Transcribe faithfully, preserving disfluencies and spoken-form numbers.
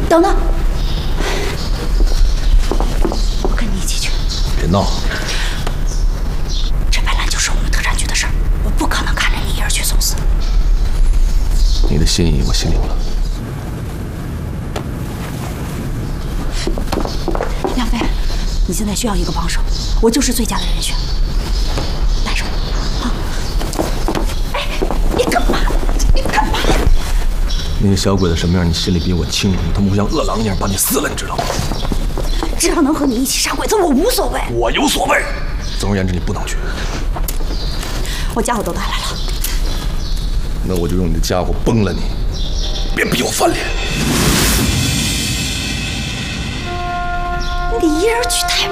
等等，我跟你一起去。 别闹！ 这本来就是我们特产局的事儿，我不可能看着你一人去送死。 你的心意我心领了。 梁飞，你现在需要一个帮手，我就是最佳的人选。带上我啊！哎，你干嘛？你干嘛？ 那些小鬼子什么样，你心里比我清楚。他们会像饿狼一样把你撕了，你知道吗？ 只要能和你一起杀鬼子，我无所谓。 我有所谓。总而言之，你不能去。 我家伙都带来了。 那我就用你的家伙崩了你，别逼我翻脸。 你一人去太